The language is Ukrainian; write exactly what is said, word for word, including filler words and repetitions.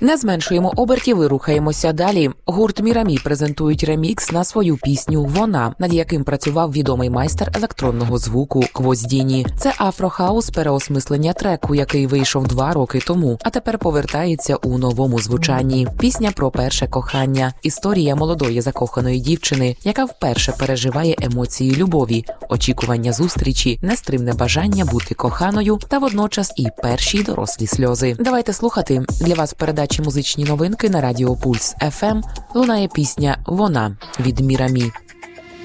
Не зменшуємо обертів і рухаємося далі. Гурт Мірамі презентують ремікс на свою пісню «Вона», над яким працював відомий майстер електронного звуку Гвоздіні. Це афрохаус переосмислення треку, який вийшов два роки тому, а тепер повертається у новому звучанні. Пісня про перше кохання. Історія молодої закоханої дівчини, яка вперше переживає емоції любові, очікування зустрічі, нестримне бажання бути коханою та водночас і перші дорослі сльози. Давайте слухати. Для вас в передачі «Музичні новинки» на Радіо Пульс еф ем лунає пісня «Вона» від Мірамі.